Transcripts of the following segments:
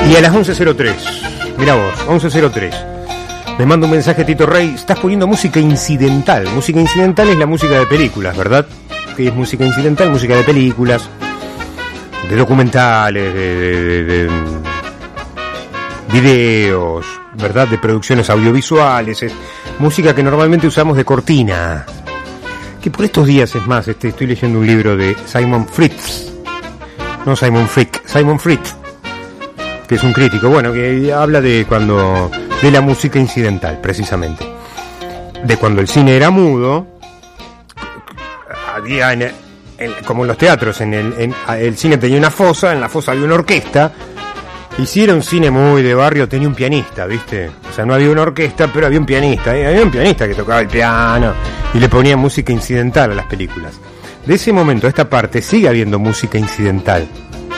Y a las 11:03, mirá vos, 11:03, me manda un mensaje Tito Rey, estás poniendo música incidental. Música incidental es la música de películas, ¿verdad? Que es música incidental, música de películas, de documentales, de videos, ¿verdad? De producciones audiovisuales, es música que normalmente usamos de cortina. Que por estos días, es más, estoy leyendo un libro de Simon Fritz, no Simon Frick, Simon Fritz, que es un crítico, bueno, que habla de la música incidental, precisamente. De cuando el cine era mudo, había, como en los teatros, el cine tenía una fosa, en la fosa había una orquesta, y si era un cine muy de barrio, tenía un pianista, ¿viste? O sea, no había una orquesta, pero había un pianista, había un pianista que tocaba el piano, y le ponía música incidental a las películas. De ese momento a esta parte sigue habiendo música incidental.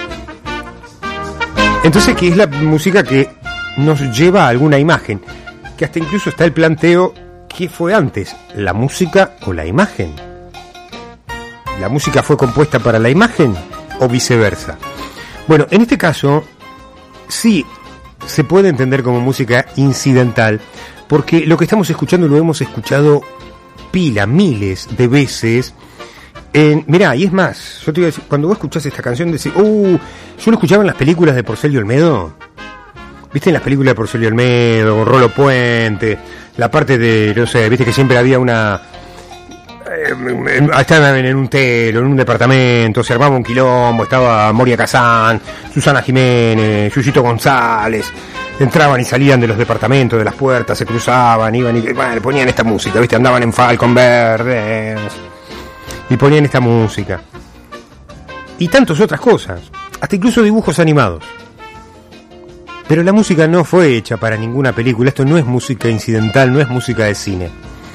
Entonces, ¿qué es la música que nos lleva a alguna imagen? Que hasta incluso está el planteo, ¿qué fue antes? ¿La música o la imagen? ¿La música fue compuesta para la imagen o viceversa? Bueno, en este caso, sí se puede entender como música incidental, porque lo que estamos escuchando lo hemos escuchado miles de veces. Mirá, y es más, yo te iba a decir, cuando vos escuchás esta canción, decís, yo lo escuchaba en las películas de Porcel Olmedo. ¿Viste? En las películas de Porcel Olmedo, Rolo Puente, la parte de, no sé, viste que siempre había una... estaban en un telo, en un departamento, se armaba un quilombo, estaba Moria Kazán, Susana Jiménez, Yuyito González, entraban y salían de los departamentos, de las puertas, se cruzaban, iban y bueno, le ponían esta música, ¿viste? Andaban en Falcon Verdes y ponían esta música. Y tantas otras cosas, hasta incluso dibujos animados. Pero la música no fue hecha para ninguna película, esto no es música incidental, no es música de cine.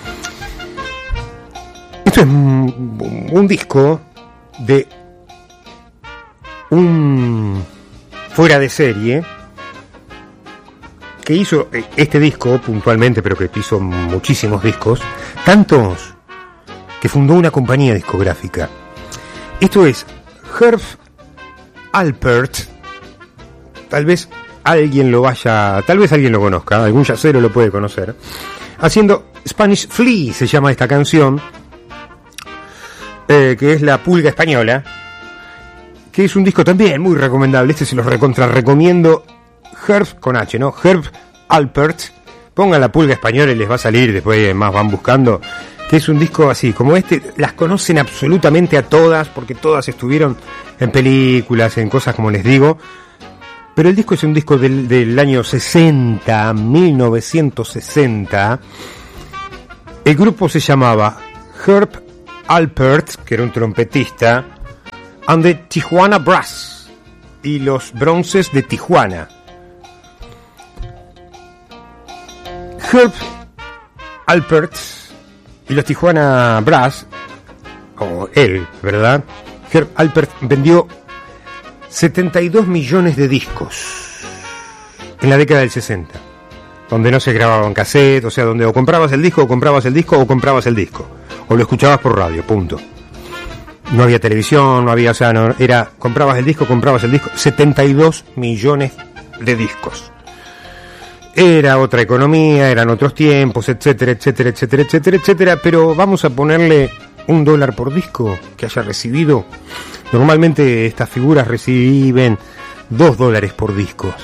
Esto es un disco de un fuera de serie que hizo este disco puntualmente, pero que hizo muchísimos discos, tantos que fundó una compañía discográfica. Esto es Herb Alpert. Tal vez alguien lo conozca, algún yacero lo puede conocer. Haciendo Spanish Flea se llama esta canción, que es La Pulga Española, que es un disco también muy recomendable. Este se los recomiendo. Herb con H, ¿no? Herb Alpert. Pongan La Pulga Española y les va a salir, después más van buscando. Que es un disco así, como este, las conocen absolutamente a todas, porque todas estuvieron en películas, en cosas como les digo. Pero el disco es un disco del año 60, 1960. El grupo se llamaba Herb Alpert, que era un trompetista, and the Tijuana Brass, y los Bronces de Tijuana. Herb Alpert y los Tijuana Brass, o él, ¿verdad? Herb Alpert vendió 72 millones de discos en la década del 60, donde no se grababan cassette, o sea, donde o comprabas el disco, o comprabas el disco, o comprabas el disco, o lo escuchabas por radio, punto. No había televisión, no había, o sea, no, era, comprabas el disco, 72 millones de discos. Era otra economía, eran otros tiempos, etcétera, etcétera, etcétera, etcétera, etcétera, pero vamos a ponerle $1 por disco que haya recibido. Normalmente estas figuras reciben $2 por discos.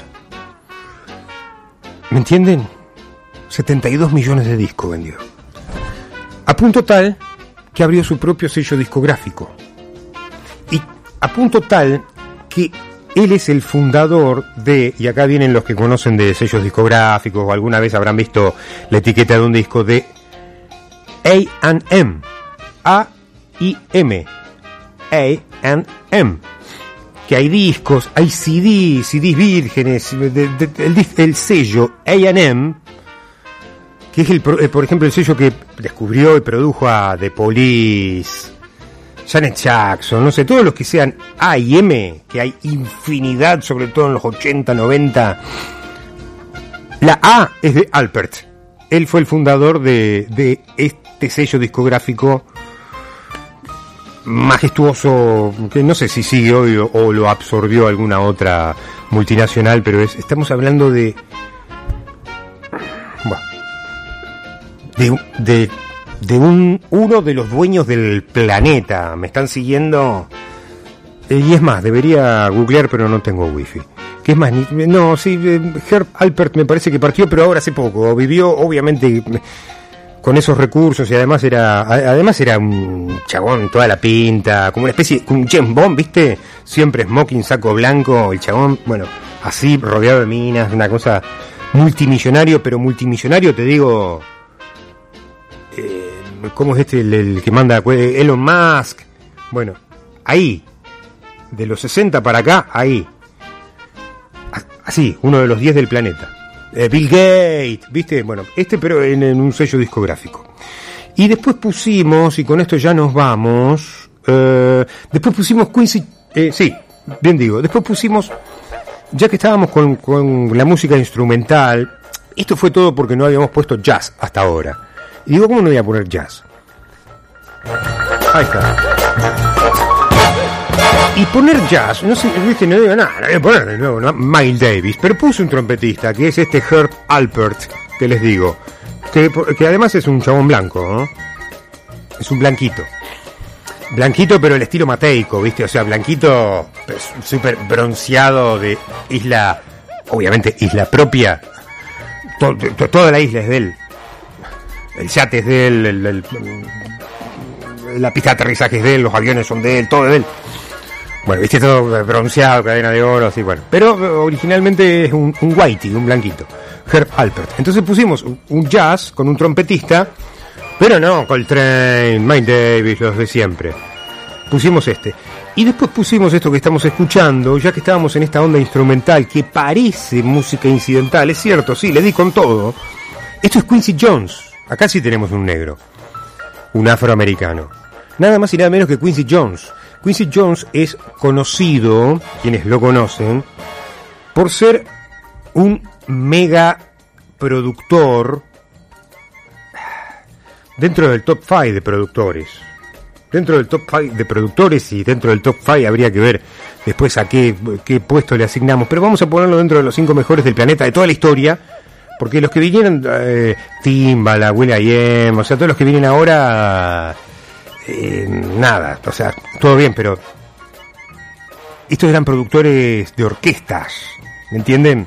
¿Me entienden? 72 millones de discos vendió. A punto tal que abrió su propio sello discográfico. Y a punto tal que él es el fundador de, y acá vienen los que conocen de sellos discográficos o alguna vez habrán visto la etiqueta de un disco, de A&M, A-I-M, A&M, que hay discos, hay CDs vírgenes, el sello A&M, que es por ejemplo el sello que descubrió y produjo a The Police, Janet Jackson, no sé, todos los que sean A y M, que hay infinidad, sobre todo en los 80, 90. La A es de Alpert. Él fue el fundador de este sello discográfico majestuoso, que no sé si sigue hoy o lo absorbió alguna otra multinacional, pero estamos hablando de... Bueno, de uno de los dueños del planeta. ¿Me están siguiendo? Y es más, debería googlear, pero no tengo wifi. ¿Qué es más? No, sí, Herb Alpert me parece que partió, pero ahora hace poco. Vivió, obviamente, con esos recursos, y además era un chabón, toda la pinta, como una especie, un James Bond, ¿viste? Siempre smoking, saco blanco, el chabón, bueno, así, rodeado de minas, una cosa multimillonario, pero multimillonario, te digo... ¿Cómo es el que manda? Elon Musk. Bueno, ahí, de los 60 para acá, ahí. Así, uno de los 10 del planeta. Bill Gates, ¿viste? Bueno, pero en un sello discográfico. Y después pusimos, y con esto ya nos vamos, después pusimos Quincy, sí, bien digo, después pusimos, ya que estábamos con la música instrumental, esto fue todo porque no habíamos puesto jazz hasta ahora. Y digo, ¿cómo no voy a poner jazz? Ahí está. Y poner jazz, no sé, viste, no digo nada, no voy a poner de nuevo, ¿no? Miles Davis, pero puse un trompetista, que es Herb Alpert, que les digo, que además es un chabón blanco, ¿no? Es un blanquito. Blanquito, pero el estilo mateico, ¿viste? O sea, blanquito, súper bronceado de isla, obviamente isla propia, toda la isla es de él. El yate es de él, la pista de aterrizaje es de él, los aviones son de él, todo es de él. Bueno, viste, todo bronceado, cadena de oro, así, bueno. Pero originalmente es un whitey, un blanquito, Herb Alpert. Entonces pusimos un jazz con un trompetista, pero no Coltrane, Miles Davis, los de siempre. Pusimos Y después pusimos esto que estamos escuchando, ya que estábamos en esta onda instrumental que parece música incidental, es cierto, sí, le di con todo. Esto es Quincy Jones. Acá sí tenemos un negro, un afroamericano. Nada más y nada menos que Quincy Jones. Quincy Jones es conocido, quienes lo conocen, por ser un mega productor dentro del top 5 de productores. Dentro del top 5 de productores y dentro del top 5 habría que ver después a qué puesto le asignamos. Pero vamos a ponerlo dentro de los 5 mejores del planeta de toda la historia. Porque los que vinieron, Timbaland, will.i.am, o sea, todos los que vienen ahora, nada, o sea, todo bien, pero estos eran productores de orquestas, ¿me entienden?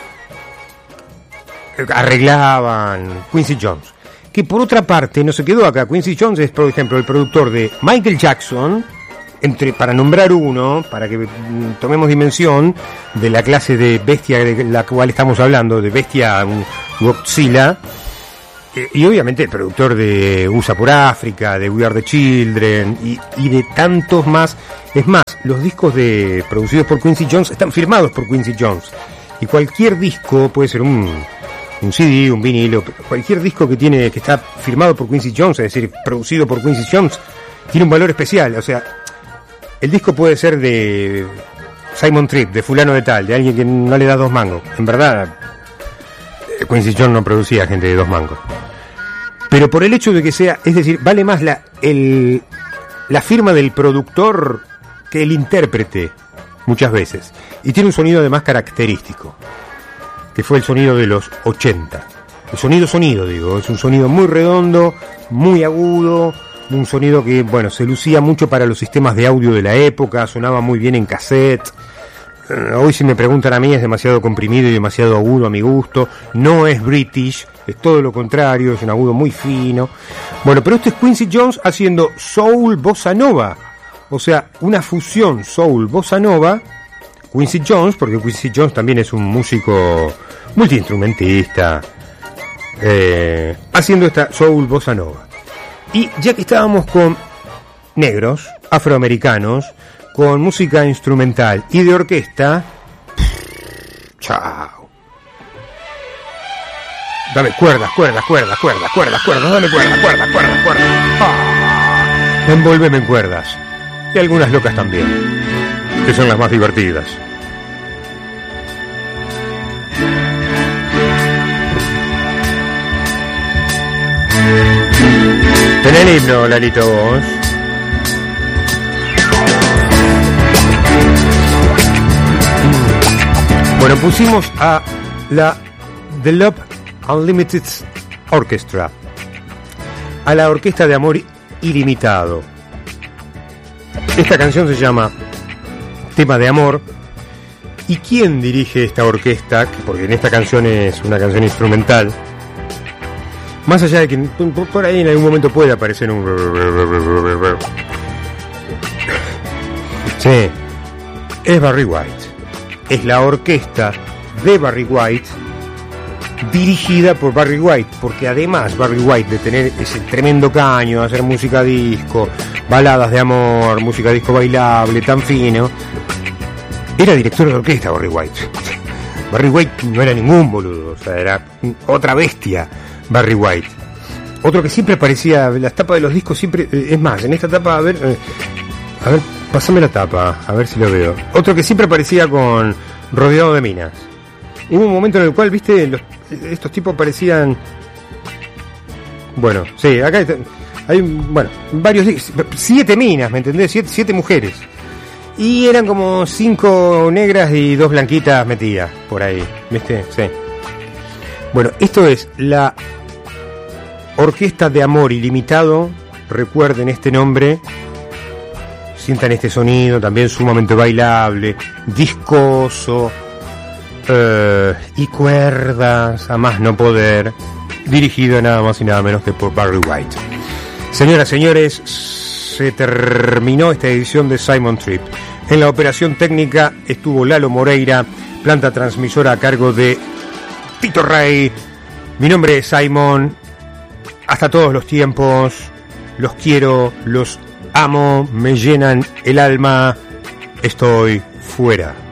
Arreglaban. Quincy Jones, que por otra parte no se quedó acá. Quincy Jones es, por ejemplo, el productor de Michael Jackson, para nombrar uno, para que tomemos dimensión de la clase de bestia de la cual estamos hablando, de bestia Godzilla, y obviamente el productor de USA por África, de We Are the Children, y de tantos más. Es más, los discos producidos por Quincy Jones están firmados por Quincy Jones, y cualquier disco, puede ser un CD, un vinilo, cualquier disco que está firmado por Quincy Jones, es decir, producido por Quincy Jones, tiene un valor especial. O sea, el disco puede ser de Simon Tripp, de fulano de tal, de alguien que no le da 2 mangos. En verdad, Quincy Jones no producía gente de 2 mangos. Pero por el hecho de que sea, es decir, vale más la firma del productor que el intérprete, muchas veces. Y tiene un sonido además característico, que fue el sonido de los 80. El sonido, digo, es un sonido muy redondo, muy agudo, un sonido que, bueno, se lucía mucho para los sistemas de audio de la época, sonaba muy bien en cassette. Hoy, si me preguntan a mí, es demasiado comprimido y demasiado agudo a mi gusto. No es British, es todo lo contrario, es un agudo muy fino. Bueno, pero este es Quincy Jones haciendo soul bossa nova, o sea, una fusión soul bossa nova. Quincy Jones, porque Quincy Jones también es un músico multiinstrumentista, haciendo esta soul bossa nova. Y ya que estábamos con negros, afroamericanos, con música instrumental y de orquesta, chao. Dame cuerdas, dame cuerdas. Envuélveme en cuerdas. Y algunas locas también, que son las más divertidas. Ten el himno, Lalito, vos. Bueno, pusimos a la The Love Unlimited Orchestra, a la Orquesta de Amor Ilimitado. Esta canción se llama Tema de Amor. ¿Y quién dirige esta orquesta? Porque en esta canción es una canción instrumental. Más allá de que por ahí en algún momento puede aparecer un... Sí, es Barry White. Es la orquesta de Barry White, dirigida por Barry White, porque además Barry White de tener ese tremendo caño, de hacer música disco, baladas de amor, música disco bailable, tan fino, era director de orquesta Barry White. Barry White no era ningún boludo, o sea, era otra bestia Barry White. Otro que siempre aparecía, las tapas de los discos siempre, es más, en esta tapa, a ver, pásame la tapa, a ver si lo veo. Otro que siempre aparecía con rodeado de minas. Hubo un momento en el cual, viste, estos tipos parecían... Bueno, sí, acá hay, bueno, varios... 7 minas, ¿me entendés? 7 mujeres. Y eran como 5 negras y 2 blanquitas metidas por ahí, ¿viste? Sí. Bueno, esto es la Orquesta de Amor Ilimitado. Recuerden este nombre. Sientan este sonido, también sumamente bailable, discoso, y cuerdas a más no poder, dirigido nada más y nada menos que por Barry White. Señoras, señores, se terminó esta edición de Simon Trip. En la operación técnica estuvo Lalo Moreira, planta transmisora a cargo de Tito Rey. Mi nombre es Simon. Hasta todos los tiempos. Los quiero, los amo, me llenan el alma. Estoy fuera.